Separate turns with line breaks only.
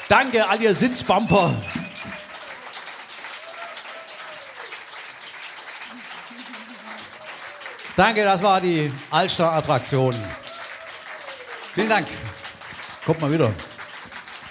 Danke, all ihr Sitzbumper. Danke, das war die Altstadt-Attraktion. Vielen Dank. Kommt mal wieder.